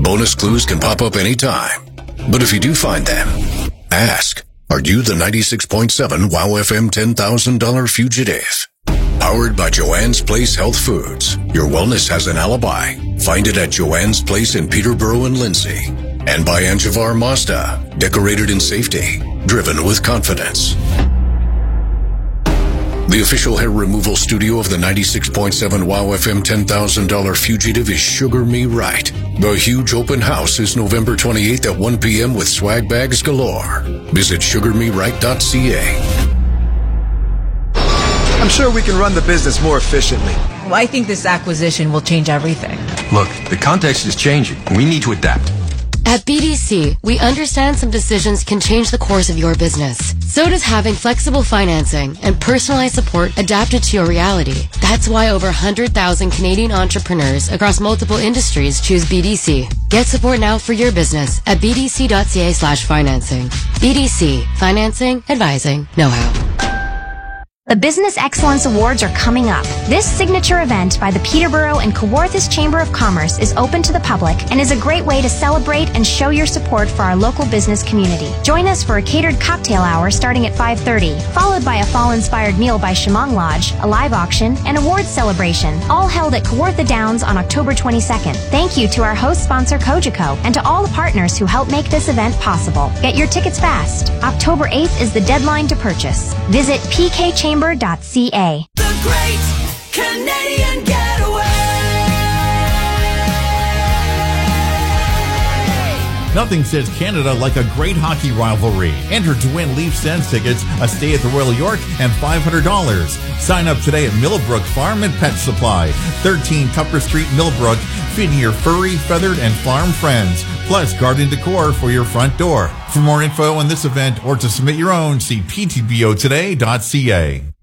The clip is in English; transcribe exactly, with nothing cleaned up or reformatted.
Bonus clues can pop up anytime. But if you do find them, ask, are you the ninety-six point seven WOW F M ten thousand dollars fugitive? Powered by Joanne's Place Health Foods. Your wellness has an alibi. Find it at Joanne's Place in Peterborough and Lindsay. And by Anjavar Mazda. Decorated in safety. Driven with confidence. The official hair removal studio of the ninety-six point seven WOW F M ten thousand dollars fugitive is Sugar Me Right. The huge open house is November twenty-eighth at one p.m. with swag bags galore. Visit sugar me right dot c a. I'm sure we can run the business more efficiently. Well, I think this acquisition will change everything. Look, the context is changing. We need to adapt. At B D C, we understand some decisions can change the course of your business. So does having flexible financing and personalized support adapted to your reality. That's why over one hundred thousand Canadian entrepreneurs across multiple industries choose B D C. Get support now for your business at b d c dot c a slash financing. B D C. Financing, advising, know-how. The Business Excellence Awards are coming up. This signature event by the Peterborough and Kawarthas Chamber of Commerce is open to the public and is a great way to celebrate and show your support for our local business community. Join us for a catered cocktail hour starting at five thirty, followed by a fall-inspired meal by Shamong Lodge, a live auction, and awards celebration, all held at Kawartha Downs on October twenty-second. Thank you to our host sponsor Cogeco and to all the partners who help make this event possible. Get your tickets fast. October eighth is the deadline to purchase. Visit p k chamber dot c a. The Great Canadian Getaway. Nothing says Canada like a great hockey rivalry. Enter to win Leaf Sens tickets, a stay at the Royal York, and five hundred dollars. Sign up today at Millbrook Farm and Pet Supply, thirteen Tupper Street, Millbrook, feeding your furry, feathered, and farm friends. Plus garden decor for your front door. For more info on this event or to submit your own, see p t b o today dot c a.